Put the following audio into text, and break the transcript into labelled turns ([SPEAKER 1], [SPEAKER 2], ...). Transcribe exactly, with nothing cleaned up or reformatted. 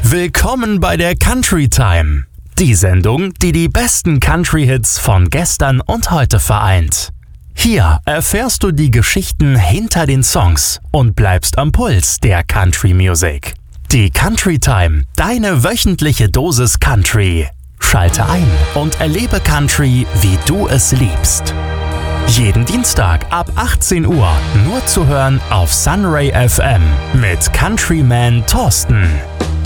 [SPEAKER 1] Willkommen bei der Country Time, die Sendung, die die besten Country-Hits von gestern und heute vereint. Hier erfährst du die Geschichten hinter den Songs und bleibst am Puls der Country Music. Die Country Time, deine wöchentliche Dosis Country. Schalte ein und erlebe Country, wie du es liebst. Jeden Dienstag ab achtzehn Uhr nur zu hören auf Sunray F M mit Countryman Thorsten.